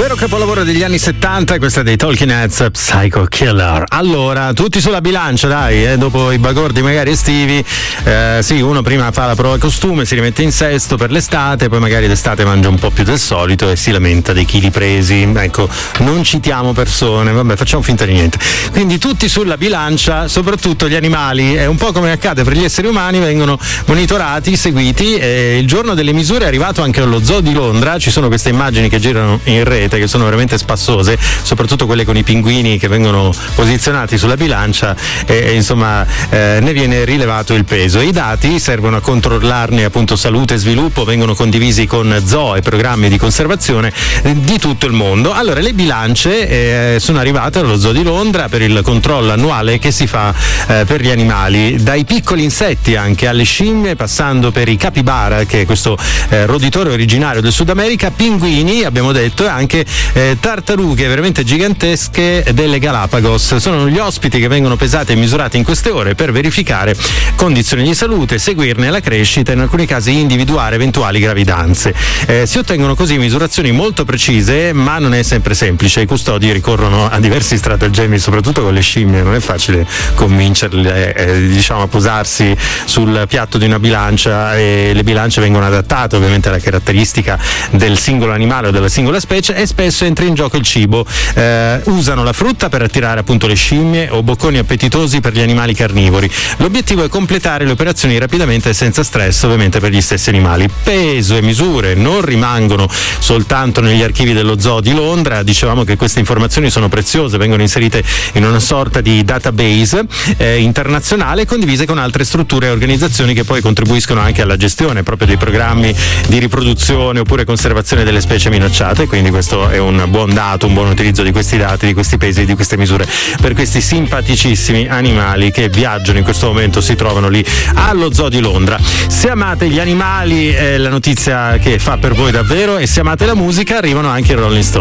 Vero capolavoro degli anni 70, questa dei Talking Heads, Psycho Killer. Allora, tutti sulla bilancia, dai, dopo i bagordi magari estivi, sì, uno prima fa la prova costume, si rimette in sesto per l'estate, poi magari d'estate mangia un po' più del solito e si lamenta dei chili presi. Ecco, non citiamo persone, vabbè, facciamo finta di niente. Quindi tutti sulla bilancia, soprattutto gli animali, è un po' come accade per gli esseri umani, vengono monitorati, seguiti, e il giorno delle misure è arrivato anche allo Zoo di Londra. Ci sono queste immagini che girano in rete che sono veramente spassose, soprattutto quelle con i pinguini che vengono posizionati sulla bilancia e insomma ne viene rilevato il peso. I dati servono a controllarne appunto salute e sviluppo, vengono condivisi con zoo e programmi di conservazione di tutto il mondo. Allora, le bilance sono arrivate allo Zoo di Londra per il controllo annuale che si fa per gli animali, dai piccoli insetti anche alle scimmie, passando per i capibara, che è questo roditore originario del Sud America, pinguini, abbiamo detto, e anche tartarughe veramente gigantesche delle Galapagos. Sono gli ospiti che vengono pesati e misurati in queste ore per verificare condizioni di salute, seguirne la crescita e in alcuni casi individuare eventuali gravidanze. Si ottengono così misurazioni molto precise, ma non è sempre semplice. I custodi ricorrono a diversi stratagemmi, soprattutto con le scimmie. Non è facile convincerle diciamo a posarsi sul piatto di una bilancia, e le bilance vengono adattate ovviamente alla caratteristica del singolo animale o della singola specie, e spesso entra in gioco il cibo. Usano la frutta per attirare appunto le scimmie o bocconi appetitosi per gli animali carnivori. L'obiettivo è completare le operazioni rapidamente e senza stress ovviamente per gli stessi animali. Peso e misure non rimangono soltanto negli archivi dello Zoo di Londra. Dicevamo che queste informazioni sono preziose, vengono inserite in una sorta di database internazionale, condivise con altre strutture e organizzazioni che poi contribuiscono anche alla gestione proprio dei programmi di riproduzione oppure conservazione delle specie minacciate. Quindi questo è un buon dato, un buon utilizzo di questi dati, di questi pesi, di queste misure per questi simpaticissimi animali che viaggiano in questo momento, si trovano lì allo Zoo di Londra. Se amate gli animali è la notizia che fa per voi davvero, e se amate la musica arrivano anche i Rolling Stones.